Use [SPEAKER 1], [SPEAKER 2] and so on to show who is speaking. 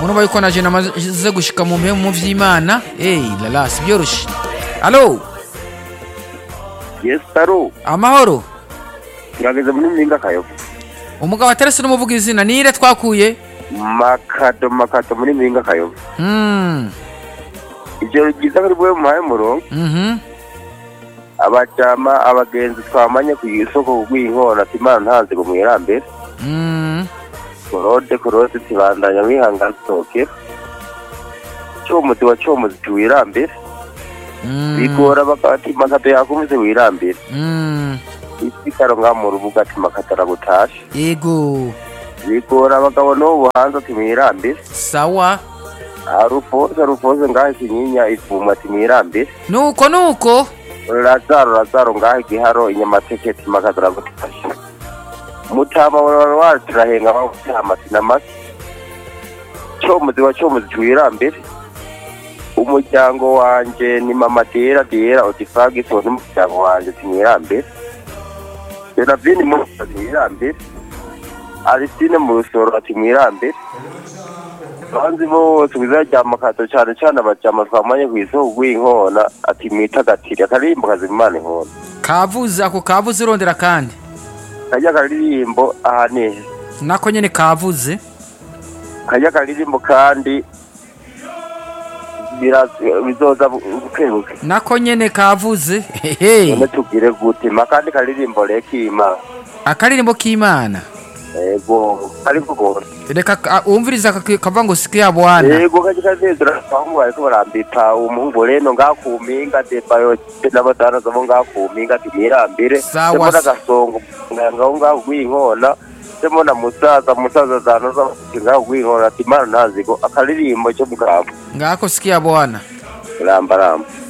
[SPEAKER 1] Murumva yuko naje namaze gushika mu mpemu mu vy'Imana. Lala sibyoroshe. Allo.
[SPEAKER 2] Yes, taro.
[SPEAKER 1] Amahoro.
[SPEAKER 2] Turageze muri Mpinga Kayovu.
[SPEAKER 1] Umugabo atarese n'umuvuga izina nire twakuye?
[SPEAKER 2] Makato muri Mpinga Kayovu. Ijoro ryiza kuri bwe muhaye murongo. Abajama abagenzi twamanye ku isoko kugwinkona Imana ntanze ngo mwirambere. Korode tibandanya wihangana soke. Cyomuzi wa cyomuzi tuwirambere. Bigora bakati makato yakumze wirambere. Isikaro ngamuru rubuga ati makatara gutasha.
[SPEAKER 1] Yego.
[SPEAKER 2] Bigora abagabo no buhanza timwirambere.
[SPEAKER 1] Sawa.
[SPEAKER 2] Rufoze ngahe kinyinya ifuma timwirambere.
[SPEAKER 1] Nuko.
[SPEAKER 2] Lazaro ngahe giharo inyamateketi makatara gutasha. Mutama wa turahenga bamutama sinamasi. Cyomuzi wa cyomuzi tuwirambere. Umuryango wanje ni mama Dera Otifagi so n'umuryango wanje timwirambere. Benavini mu timwirambere. Aristine mu rusoro timwirambere. Banzi bose bizajya makato cyane abajama twamanye kwisoko gwinkona ati mwitagatira karimbo kazimana inkona.
[SPEAKER 1] Kavuze urondera kandi.
[SPEAKER 2] Kajya karirimbo ahane.
[SPEAKER 1] Nako nyene kavuze.
[SPEAKER 2] Kajya karirimbo kandi bizoza bukebuke.
[SPEAKER 1] Nako nyene kavuze.
[SPEAKER 2] None tugire gutima kandi karirimbo lekima.
[SPEAKER 1] Akaririmbo k'Imana.
[SPEAKER 2] Yego, ariko gore.
[SPEAKER 1] Reka umviriza kava ngo sikia bwana.
[SPEAKER 2] Yego kajikazezera aho ariko barambita umuhungu reno ngakuminga debayo n'abadana zabo ngakuminga timirambire.
[SPEAKER 1] Sawa.
[SPEAKER 2] Gasongo ngaho ngwinkona. Semona musaza zano zo ngaho gwinkona Imana ntanzigo akaririmbo cyo mugabo.
[SPEAKER 1] Ngako sikia bwana.
[SPEAKER 2] Ramba.